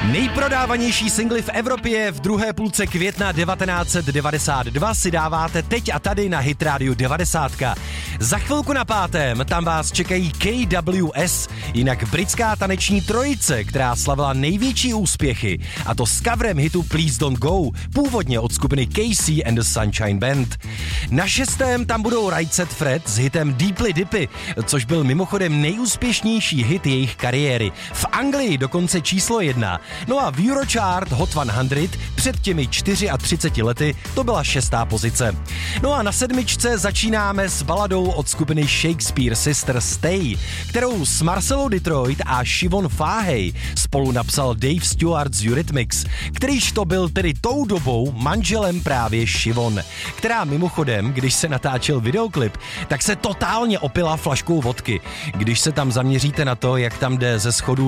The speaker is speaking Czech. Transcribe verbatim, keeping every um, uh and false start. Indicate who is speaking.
Speaker 1: Nejprodávanější singly v Evropě v druhé půlce května devatenáct set devadesát dva si dáváte teď a tady na Hit Radio devadesát. Za chvilku na pátém tam vás čekají K W S, jinak britská taneční trojice, která slavila největší úspěchy, a to s coverem hitu Please Don't Go, původně od skupiny Casey and the Sunshine Band. Na šestém tam budou Right Said Fred s hitem Deeply Dippy, což byl mimochodem nejúspěšnější hit jejich kariéry. V Anglii dokonce číslo jedna. No a v Eurochart Hot sto před těmi třiceti čtyřmi lety to byla šestá pozice. No a na sedmičce začínáme s baladou od skupiny Shakespeare Sister Stay, kterou s Marcelou Detroit a Siobhan Fahey spolu napsal Dave Stewart z Eurythmics, kterýž to byl tedy tou dobou manželem právě Siobhan, která mimochodem, když se natáčel videoklip, tak se totálně opila flaškou vodky. Když se tam zaměříte na to, jak tam jde ze schodů